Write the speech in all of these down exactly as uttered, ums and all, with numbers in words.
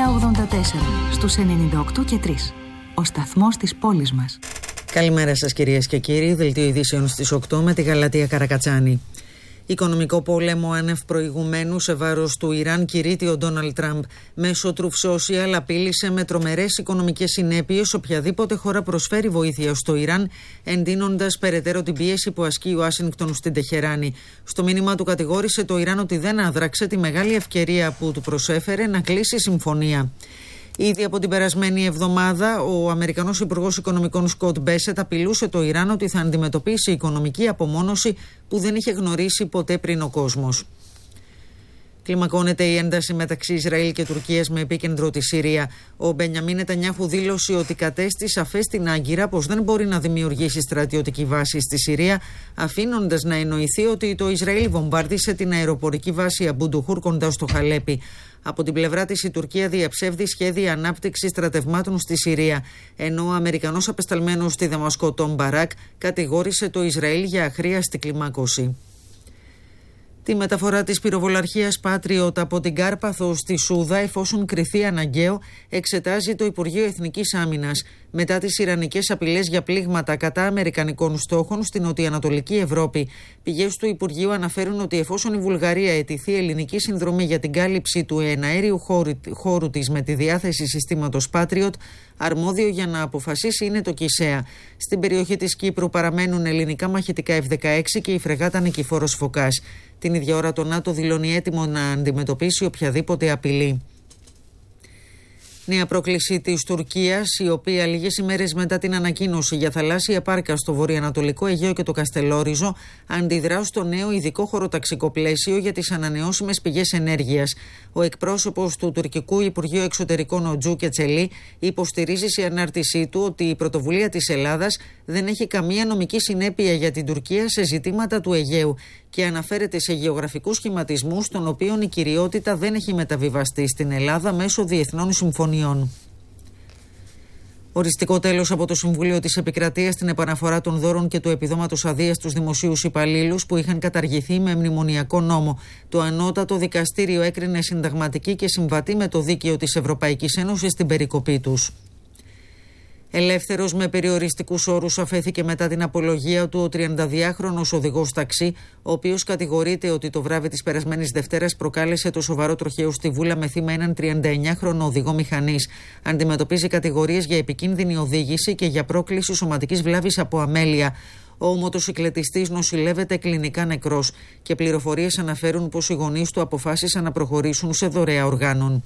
εννιά ογδόντα τέσσερα στους ενενήντα οκτώ και τρία. Ο σταθμός της πόλης μας. Καλημέρα σας κυρίες και κύριοι. Δελτίο ειδήσεων στις οκτώ με τη Γαλατεία Καρακατσάνη. Οικονομικό πόλεμο άνευ προηγουμένου σε βάρος του Ιράν κηρύττει ο Ντόναλντ Τραμπ. Μέσω Truth Social απείλησε με τρομερές οικονομικές συνέπειες οποιαδήποτε χώρα προσφέρει βοήθεια στο Ιράν, εντείνοντας περαιτέρω την πίεση που ασκεί η Ουάσιγκτον στην Τεχεράνη. Στο μήνυμα του κατηγόρησε το Ιράν ότι δεν άδραξε τη μεγάλη ευκαιρία που του προσέφερε να κλείσει συμφωνία. Ήδη από την περασμένη εβδομάδα, ο Αμερικανός Υπουργός Οικονομικών Σκοτ Μπέσετ απειλούσε το Ιράν ότι θα αντιμετωπίσει οικονομική απομόνωση που δεν είχε γνωρίσει ποτέ πριν ο κόσμος. Κλιμακώνεται η ένταση μεταξύ Ισραήλ και Τουρκίας με επίκεντρο τη Συρία. Ο Μπενιαμίν Νετανιάχου δήλωσε ότι κατέστη σαφές στην Άγκυρα πως δεν μπορεί να δημιουργήσει στρατιωτική βάση στη Συρία, αφήνοντας να εννοηθεί ότι το Ισραήλ βομβάρδισε την αεροπορική βάση Αμπούντουχουρ κοντά στο Χαλέπι. Από την πλευρά της η Τουρκία διαψεύδει σχέδια ανάπτυξης στρατευμάτων στη Συρία, ενώ ο Αμερικανός απεσταλμένος στη Δαμασκό Τον Μπαράκ κατηγόρησε το Ισραήλ για αχρίαστη κλιμάκωση. Τη μεταφορά της πυροβολαρχίας Patriot από την Κάρπαθο στη Σούδα, εφόσον κριθεί αναγκαίο, εξετάζει το Υπουργείο Εθνικής Άμυνας. Μετά τις ιρανικές απειλές για πλήγματα κατά αμερικανικών στόχων στην νοτιοανατολική Ευρώπη, πηγές του Υπουργείου αναφέρουν ότι εφόσον η Βουλγαρία αιτηθεί ελληνική συνδρομή για την κάλυψη του εναέριου χώρου, χώρου της με τη διάθεση συστήματος Patriot, αρμόδιο για να αποφασίσει είναι το ΚΙΣΕΑ. Στην περιοχή της Κύπρου παραμένουν ελληνικά μαχητικά εφ δεκαέξι και η φρεγάτα Νικηφόρος Φωκάς. Την ίδια ώρα το ΝΑΤΟ δηλώνει έτοιμο να αντιμετωπίσει οποιαδήποτε απειλή. Νέα πρόκληση της Τουρκίας, η οποία λίγες ημέρες μετά την ανακοίνωση για θαλάσσια πάρκα στο βορειοανατολικό Αιγαίο και το Καστελόριζο, αντιδρά στο νέο ειδικό χωροταξικό πλαίσιο για τις ανανεώσιμες πηγές ενέργειας. Ο εκπρόσωπος του τουρκικού Υπουργείου Εξωτερικών, ο Τζου Κετσελή, υποστηρίζει σε ανάρτησή του ότι η πρωτοβουλία της Ελλάδας δεν έχει καμία νομική συνέπεια για την Τουρκία σε ζητήματα του Αιγαίου και αναφέρεται σε γεωγραφικούς σχηματισμούς των οποίων η κυριότητα δεν έχει μεταβιβαστεί στην Ελλάδα μέσω διεθνών συμφωνιών. Οριστικό τέλος από το Συμβούλιο της Επικρατείας στην επαναφορά των δώρων και του επιδόματος αδείας στους δημοσίους υπαλλήλους που είχαν καταργηθεί με μνημονιακό νόμο. Το Ανώτατο Δικαστήριο έκρινε συνταγματική και συμβατή με το δίκαιο της Ευρωπαϊκής Ένωσης την περικοπή τους. Ελεύθερος με περιοριστικούς όρους αφέθηκε μετά την απολογία του ο τριανταδυάχρονος οδηγός ταξί, ο οποίος κατηγορείται ότι το βράδυ της περασμένης Δευτέρας προκάλεσε το σοβαρό τροχαίο στη Βούλα με θύμα έναν τριανταεννιάχρονο οδηγό μηχανής. Αντιμετωπίζει κατηγορίες για επικίνδυνη οδήγηση και για πρόκληση σωματικής βλάβης από αμέλεια. Ο μοτοσυκλετιστής νοσηλεύεται κλινικά νεκρός και πληροφορίες αναφέρουν πως οι γονείς του αποφάσισαν να προχωρήσουν σε δωρεά οργάνων.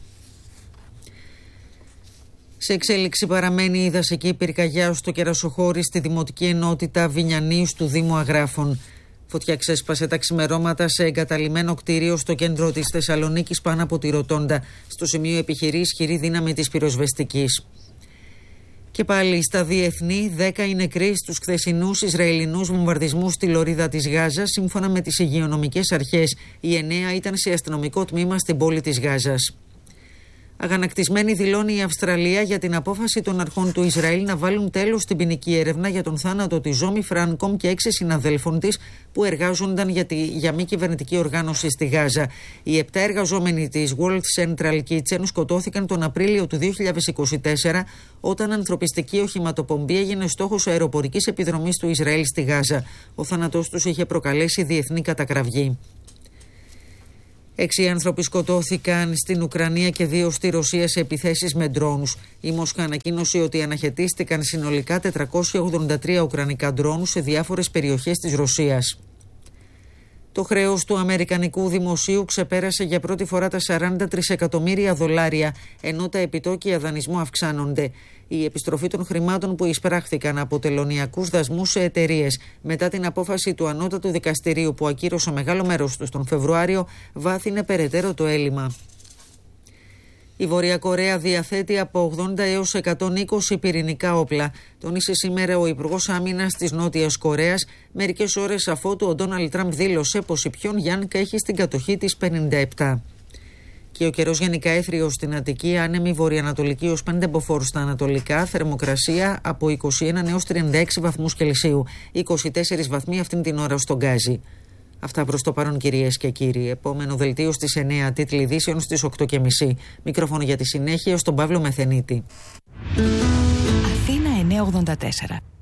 Σε εξέλιξη παραμένει η δασική πυρκαγιά στο Κερασοχώρι στη Δημοτική Ενότητα Βινιανής του Δήμου Αγράφων. Φωτιά ξέσπασε τα ξημερώματα σε εγκαταλειμμένο κτίριο στο κέντρο της Θεσσαλονίκης πάνω από τη Ροτόντα. Στο σημείο επιχειρεί ισχυρή δύναμη της πυροσβεστικής. Και πάλι στα διεθνή, δέκα οι νεκροί στους χθεσινούς Ισραηλινούς βομβαρδισμούς στη λωρίδα της Γάζας, σύμφωνα με τις υγειονομικές αρχές. Οι εννέα ήταν σε αστυνομικό τμήμα στην πόλη της Γάζας. Αγανακτισμένη δηλώνει η Αυστραλία για την απόφαση των αρχών του Ισραήλ να βάλουν τέλος στην ποινική έρευνα για τον θάνατο της Ζόμι Φράνκομ και έξι συναδέλφων της που εργάζονταν για, τη, για μη κυβερνητική οργάνωση στη Γάζα. Οι επτά εργαζόμενοι της World Central Kitchen σκοτώθηκαν τον Απρίλιο του δύο χιλιάδες είκοσι τέσσερα όταν ανθρωπιστική οχηματοπομπή έγινε στόχος αεροπορικής επιδρομής του Ισραήλ στη Γάζα. Ο θάνατός τους είχε προκαλέσει διεθνή κατακραυγή. Έξι άνθρωποι σκοτώθηκαν στην Ουκρανία και δύο στη Ρωσία σε επιθέσεις με ντρόουνους. Η Μόσχα ανακοίνωσε ότι αναχαιτίστηκαν συνολικά τετρακόσια ογδόντα τρία ουκρανικά ντρόουνους σε διάφορες περιοχές της Ρωσίας. Το χρέος του αμερικανικού δημοσίου ξεπέρασε για πρώτη φορά τα σαράντα τρισεκατομμύρια δολάρια, ενώ τα επιτόκια δανεισμού αυξάνονται. Η επιστροφή των χρημάτων που εισπράχθηκαν από τελωνειακούς δασμούς σε εταιρείες μετά την απόφαση του Ανώτατου Δικαστηρίου που ακύρωσε μεγάλο μέρος του τον Φεβρουάριο βάθινε περαιτέρω το έλλειμμα. Η Βόρεια Κορέα διαθέτει από ογδόντα έως εκατόν είκοσι πυρηνικά όπλα, τόνισε σήμερα ο Υπουργός Άμυνας της Νότιας Κορέας, μερικές ώρες αφότου ο Ντόναλντ Τραμπ δήλωσε πως η Πιονγκιάνγκ έχει στην κατοχή της πενήντα επτά. Και ο καιρός γενικά έθριος στην Αττική, άνεμη βορειοανατολική ως πέντε μποφόρ στα ανατολικά, θερμοκρασία από είκοσι ένα έως τριάντα έξι βαθμούς Κελσίου, είκοσι τέσσερις βαθμοί αυτήν την ώρα στον Γκάζι. Αυτά προς το παρόν, κυρίες και κύριοι. Επόμενο δελτίο στις εννέα, τίτλοι ειδήσεων στις οκτώ και μισή. Μικρόφωνο για τη συνέχεια στον Παύλο Μεθενίτη. Αθήνα εννιακόσια ογδόντα τέσσερα.